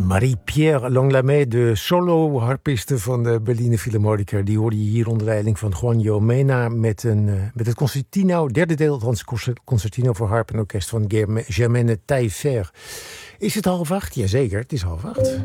Marie-Pierre Langlamé, de solo-harpiste van de Berliner Philharmoniker. Die hoorde je hier onder leiding van Juanjo Mena met het concertino, derde deel van het concertino voor harp en orkest van Germaine Taillefer. Is het 7:30? Jazeker, het is 7:30.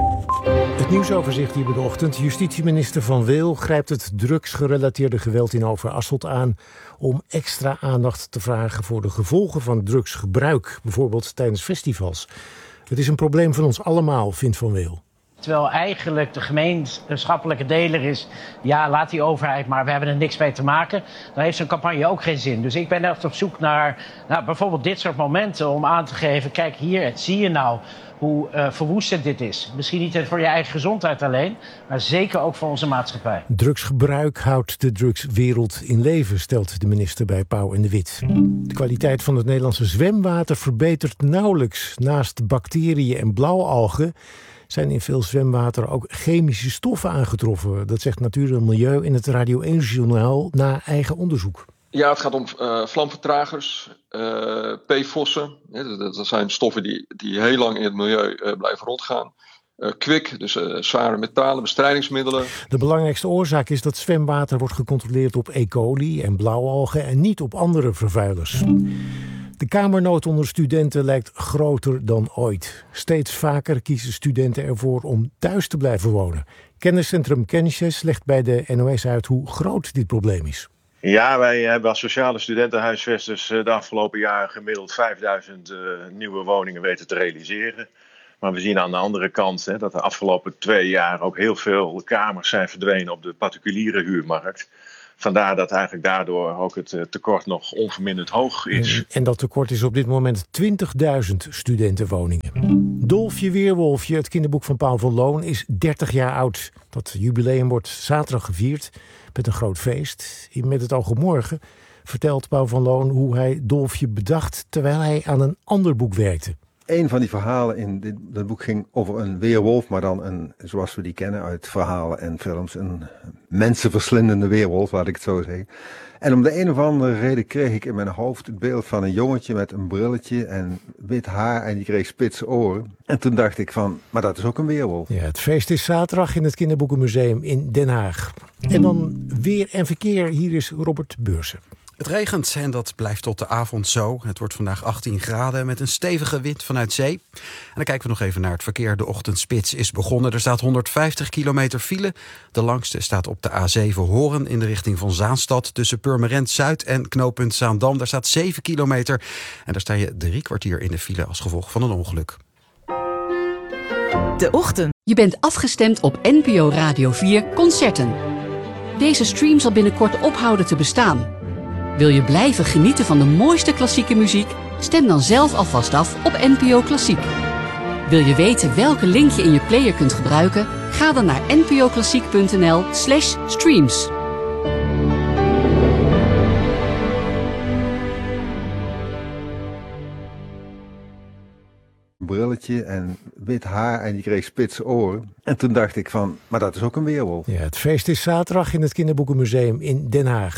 Het nieuwsoverzicht hier bij de ochtend. Justitieminister Van Wil grijpt het drugsgerelateerde geweld in Overasselt aan om extra aandacht te vragen voor de gevolgen van drugsgebruik, bijvoorbeeld tijdens festivals. Het is een probleem van ons allemaal, vindt Van Wil. Terwijl eigenlijk de gemeenschappelijke deler is, ja, laat die overheid maar, we hebben er niks mee te maken. Dan heeft zo'n campagne ook geen zin. Dus ik ben echt op zoek naar bijvoorbeeld dit soort momenten om aan te geven, kijk hier, zie je nou hoe verwoestend dit is. Misschien niet voor je eigen gezondheid alleen, maar zeker ook voor onze maatschappij. Drugsgebruik houdt de drugswereld in leven, stelt de minister bij Pauw en de Wit. De kwaliteit van het Nederlandse zwemwater verbetert nauwelijks. Naast bacteriën en blauwalgen zijn in veel zwemwater ook chemische stoffen aangetroffen. Dat zegt Natuur en Milieu in het Radio 1-journaal na eigen onderzoek. Ja, het gaat om vlamvertragers, PFOS'en. Dat zijn stoffen die heel lang in het milieu blijven rondgaan. Kwik, dus zware metalen, bestrijdingsmiddelen. De belangrijkste oorzaak is dat zwemwater wordt gecontroleerd op E. coli en blauwalgen en niet op andere vervuilers. De kamernood onder studenten lijkt groter dan ooit. Steeds vaker kiezen studenten ervoor om thuis te blijven wonen. Kenniscentrum Kennisjes legt bij de NOS uit hoe groot dit probleem is. Ja, wij hebben als sociale studentenhuisvesters de afgelopen jaren gemiddeld 5000 nieuwe woningen weten te realiseren. Maar we zien aan de andere kant dat de afgelopen 2 jaar ook heel veel kamers zijn verdwenen op de particuliere huurmarkt. Vandaar dat eigenlijk daardoor ook het tekort nog onverminderd hoog is. En dat tekort is op dit moment 20.000 studentenwoningen. Dolfje Weerwolfje, het kinderboek van Paul van Loon, is 30 jaar oud. Dat jubileum wordt zaterdag gevierd met een groot feest. Met het oog op morgen vertelt Paul van Loon hoe hij Dolfje bedacht terwijl hij aan een ander boek werkte. Een van die verhalen in dat boek ging over een weerwolf, maar dan zoals we die kennen uit verhalen en films, een mensenverslindende weerwolf, laat ik het zo zeggen. En om de een of andere reden kreeg ik in mijn hoofd het beeld van een jongetje met een brilletje en wit haar en die kreeg spitse oren. En toen dacht ik van, maar dat is ook een weerwolf. Ja, het feest is zaterdag in het Kinderboekenmuseum in Den Haag. En dan weer en verkeer, hier is Robert Beursen. Het regent en dat blijft tot de avond zo. Het wordt vandaag 18 graden met een stevige wind vanuit zee. En dan kijken we nog even naar het verkeer. De ochtendspits is begonnen. Er staat 150 kilometer file. De langste staat op de A7 Hoorn in de richting van Zaanstad. Tussen Purmerend Zuid en knooppunt Zaandam. Daar staat 7 kilometer. En daar sta je 3 kwartier in de file als gevolg van een ongeluk. De Ochtend. Je bent afgestemd op NPO Radio 4 Concerten. Deze stream zal binnenkort ophouden te bestaan. Wil je blijven genieten van de mooiste klassieke muziek? Stem dan zelf alvast af op NPO Klassiek. Wil je weten welke link je in je player kunt gebruiken? Ga dan naar npoklassiek.nl/streams. Brilletje en wit haar en die kreeg spitse oren. En toen dacht ik van, maar dat is ook een weerwolf. Ja, het feest is zaterdag in het Kinderboekenmuseum in Den Haag.